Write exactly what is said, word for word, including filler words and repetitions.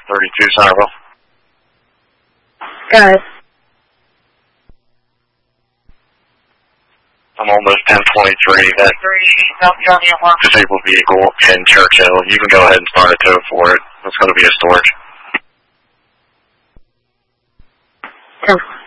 thirty-two Centerville. Got it. I'm almost ten twenty-three. That disabled vehicle in Churchill. You can go ahead and start a tow for it. It's going to be a storage. ten.